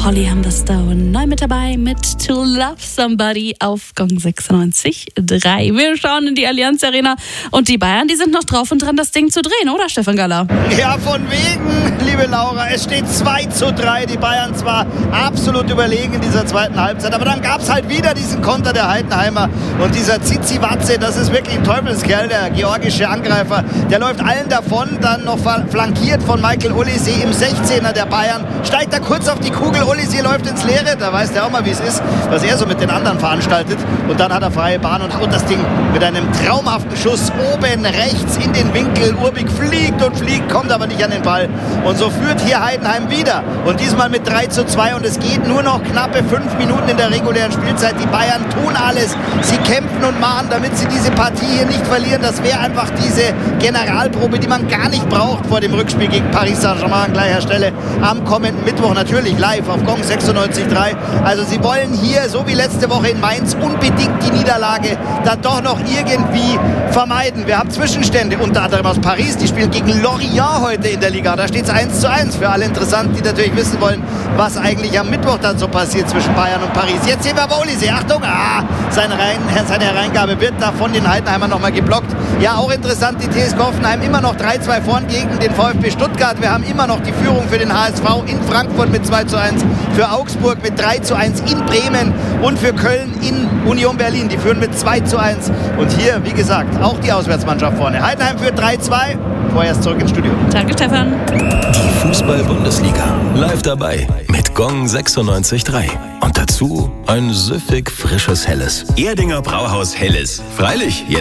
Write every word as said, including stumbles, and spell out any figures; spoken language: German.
Holly Humberstone. Neu mit dabei mit To Love Somebody auf Gong sechsundneunzig Komma drei. Wir schauen in die Allianz Arena und die Bayern, die sind noch drauf und dran, das Ding zu drehen, oder Stefan Galler? Ja, von wegen, liebe Laura. Es steht zwei zu drei. Die Bayern zwar absolut überlegen in dieser zweiten Halbzeit, aber dann gab es halt wieder diesen Konter der Heidenheimer. Und dieser Ziziwatze, das ist wirklich ein Teufelskerl, der georgische Angreifer. Der läuft allen davon, dann noch flankiert von Michael Olise im sechzehner der Bayern. Steigt da kurz auf die Kugel, Olise läuft ins Leere. Da weiß der auch mal, wie es ist, was er so mit den anderen veranstaltet. Und dann hat er freie Bahn und haut das Ding mit einem traumhaften Schuss oben rechts in den Winkel. Urbik fliegt und fliegt, kommt aber nicht an den Ball. Und so führt hier Heidenheim wieder. Und diesmal mit drei zu zwei. Und es geht nur noch knappe fünf Minuten in der regulären Spielzeit. Die Bayern tun alles. Sie kämpfen und mahnen, damit sie diese Partie hier nicht verlieren. Das wäre einfach diese Generalprobe, die man gar nicht braucht vor dem Rückspiel gegen Paris Saint-Germain an gleicher Stelle am kommenden Mittwoch. Natürlich live auf Gong sechsundneunzig Komma drei. Also sie wollen hier, so wie letzte Woche in Mainz, unbedingt die Niederlage dann doch noch irgendwie vermeiden. Wir haben Zwischenstände, unter anderem aus Paris. Die spielen gegen Lorient heute in der Liga. Da steht es eins zu eins für alle interessant, die natürlich wissen wollen, was eigentlich am Mittwoch dann so passiert zwischen Bayern und Paris. Jetzt sehen wir aber Olise. Achtung, ah, seine, Rein, seine Hereingabe wird da von den Heidenheimern nochmal geblockt. Ja, auch interessant, die T S G Hoffenheim immer noch drei zwei vorn gegen den VfB Stuttgart. Wir haben immer noch die Führung für den H S V in Frankfurt mit zwei zu eins, für Augsburg mit drei zu eins in Bremen und für Köln in Union Berlin. Die führen mit zwei zu eins. Und hier, wie gesagt, auch die Auswärtsmannschaft vorne. Heidenheim führt drei zwei. Vorerst zurück ins Studio. Danke, Stefan. Die Fußball-Bundesliga. Live dabei mit Gong sechsundneunzig Komma drei. Und dazu ein süffig frisches Helles. Erdinger Brauhaus Helles. Freilich,